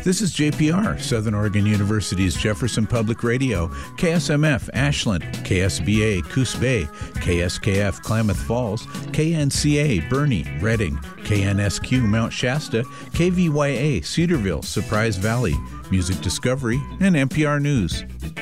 This is JPR, Southern Oregon University's Jefferson Public Radio, KSMF Ashland, KSBA Coos Bay, KSKF Klamath Falls, KNCA Bernie, Redding, KNSQ Mount Shasta, KVYA Cedarville, Surprise Valley, Music Discovery, and NPR News.